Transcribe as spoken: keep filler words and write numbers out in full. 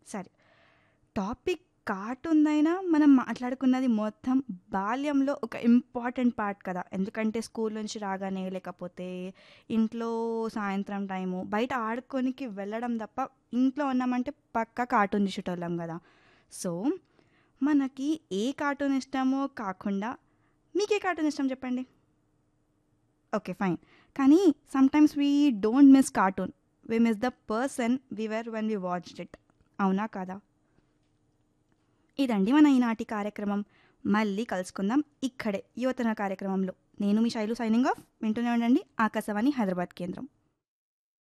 సరే, టాపిక్ కార్టూన్‌దైనా మనం మాట్లాడుకున్నది మొత్తం బాల్యంలో ఒక ఇంపార్టెంట్ పార్ట్ కదా! ఎందుకంటే స్కూల్ నుంచి రాగానే లేకపోతే ఇంట్లో సాయంత్రం టైము బయట ఆడుకోనికి వెళ్ళడం తప్ప ఇంట్లో ఉన్నామంటే పక్కా కార్టూన్ చూసేటోళ్ళం గదా! సో, మనకి ఏ కార్టూన్ ఇష్టమో కాకుండా మీకే కార్టూన్ ఇష్టం చెప్పండి? ఓకే. ఫైన్. కానీ sometimes we don't miss cartoon. We miss the person we were when we watched it. అవునా కాదా? ఇదండి మన ఈనాటి కార్యక్రమం. మళ్ళీ కలుసుకుందాం ఇక్కడే యువతన కార్యక్రమంలో. నేను మీ శైలు సైనింగ్ ఆఫ్. వింటూనే ఉండండి ఆకాశవాణి హైదరాబాద్ కేంద్రం.